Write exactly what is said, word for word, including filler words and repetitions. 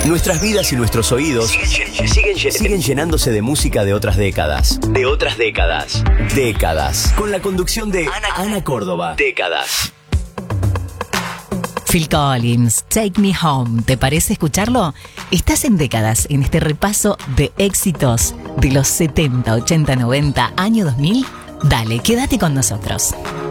Nuestras vidas y nuestros oídos siguen, siguen, siguen llenándose de música de otras décadas. De otras décadas. Décadas. Con la conducción de Ana, Ana Córdoba. Décadas. Phil Collins, Take Me Home. ¿Te parece escucharlo? Estás en Décadas, en este repaso de éxitos de los setenta, ochenta, noventa, año dos mil. Dale, quédate con nosotros.